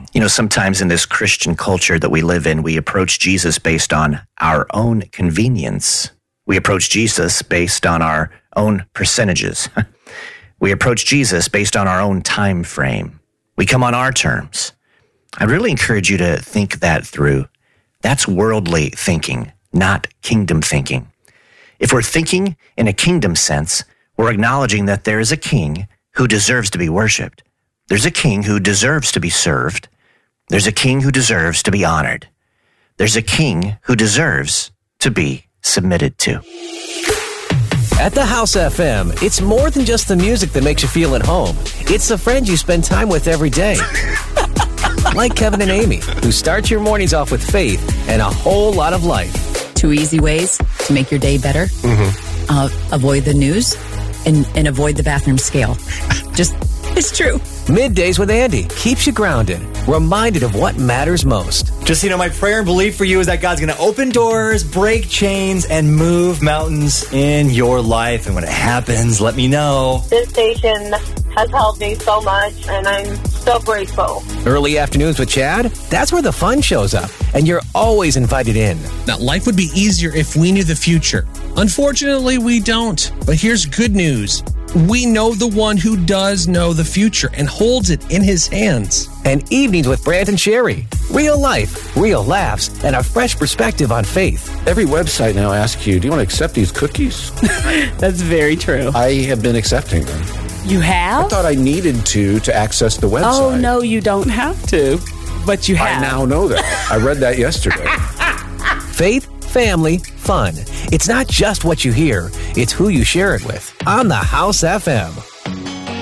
Sometimes in this Christian culture that we live in, we approach Jesus based on our own convenience. We approach Jesus based on our own percentages. We approach Jesus based on our own time frame. We come on our terms. I really encourage you to think that through. That's worldly thinking, not kingdom thinking. If we're thinking in a kingdom sense, we're acknowledging that there is a king who deserves to be worshiped. There's a king who deserves to be served. There's a king who deserves to be honored. There's a king who deserves to be submitted to. At the House FM, it's more than just the music that makes you feel at home. It's the friends you spend time with every day. Like Kevin and Amy, who start your mornings off with faith and a whole lot of life. 2 easy ways to make your day better. Avoid the news and avoid the bathroom scale. It's true. Middays with Andy keeps you grounded, reminded of what matters most. Just, my prayer and belief for you is that God's going to open doors, break chains, and move mountains in your life. And when it happens, let me know. This station has helped me so much, and I'm so grateful. Early afternoons with Chad, that's where the fun shows up, and you're always invited in. Now, life would be easier if we knew the future. Unfortunately, we don't. But here's good news. We know the one who does know the future and holds it in his hands. And evenings with Brant and Sherry. Real life, real laughs, and a fresh perspective on faith. Every website now asks you, do you want to accept these cookies? That's very true. I have been accepting them. You have? I thought I needed to access the website. Oh, no, you don't have to. But you have. I now know that. I read that yesterday. Faith, family, fun. It's not just what you hear, it's who you share it with. On the House FM.